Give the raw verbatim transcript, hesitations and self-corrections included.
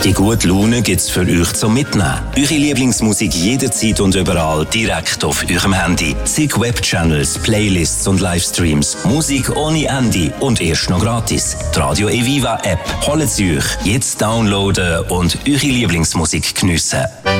Die gute Laune gibt's für euch zum Mitnehmen. Eure Lieblingsmusik jederzeit und überall direkt auf eurem Handy. Zig Webchannels, Playlists und Livestreams. Musik ohne Ende und erst noch gratis. Die Radio Eviva App. Holt sie euch jetzt downloaden und eure Lieblingsmusik geniessen.